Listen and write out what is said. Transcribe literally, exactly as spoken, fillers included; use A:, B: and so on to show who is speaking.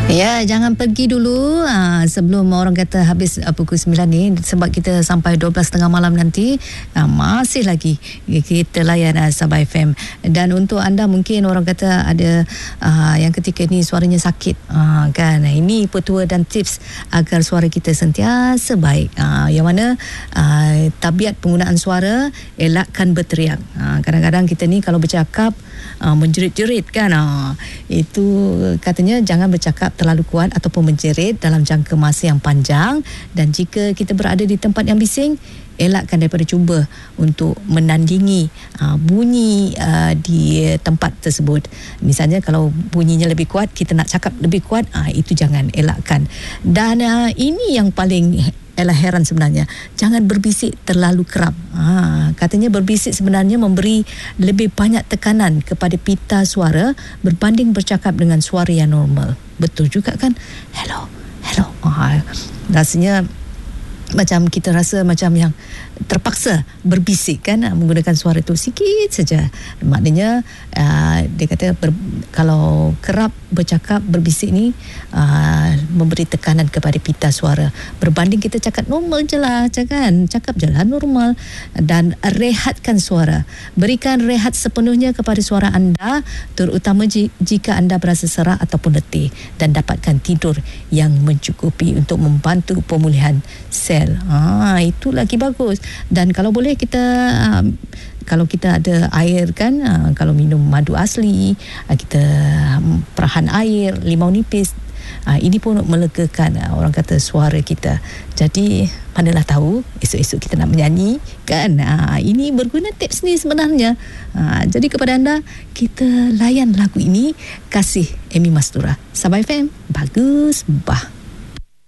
A: Ya, jangan pergi dulu uh, sebelum orang kata habis uh, pukul sembilan ni, sebab kita sampai dua belas tiga puluh malam nanti uh, masih lagi kita layan uh, Sabah F M. Dan untuk anda mungkin orang kata ada uh, yang ketika ni suaranya sakit uh, kan, ini petua dan tips agar suara kita sentiasa baik. Uh, yang mana uh, tabiat penggunaan suara, elakkan berteriak. Uh, kadang-kadang kita ni kalau bercakap uh, menjerit-jerit kan, uh, itu katanya jangan bercakap terlalu kuat ataupun menjerit dalam jangka masa yang panjang. Dan jika kita berada di tempat yang bising, elakkan daripada cuba untuk menandingi uh, bunyi uh, di tempat tersebut. Misalnya kalau bunyinya lebih kuat, kita nak cakap lebih kuat, uh, itu jangan, elakkan. Dan uh, ini yang paling ialah heran sebenarnya, jangan berbisik terlalu kerap. Ha, katanya berbisik sebenarnya memberi lebih banyak tekanan kepada pita suara berbanding bercakap dengan suara yang normal. Betul juga kan? Hello, hello. Ha, rasanya macam kita rasa macam yang terpaksa berbisik kan, menggunakan suara itu sikit saja. Maknanya uh, dia kata ber, kalau kerap bercakap berbisik ni uh, memberi tekanan kepada pita suara berbanding kita cakap normal je lah, kan, cakap je lah normal. Dan rehatkan suara, berikan rehat sepenuhnya kepada suara anda, terutama jika anda berasa serak ataupun letih, dan dapatkan tidur yang mencukupi untuk membantu pemulihan sel. Ha, itu lagi bagus. Dan kalau boleh kita um, kalau kita ada air kan, uh, kalau minum madu asli, uh, kita um, perahan air, limau nipis, uh, ini pun melegakan uh, orang kata suara kita. Jadi manalah tahu esok-esok kita nak menyanyi kan, uh, ini berguna tips ni sebenarnya. Uh, jadi kepada anda, kita layan lagu ini, Kasih Amy Mastura. Sabah F M, bagus bah.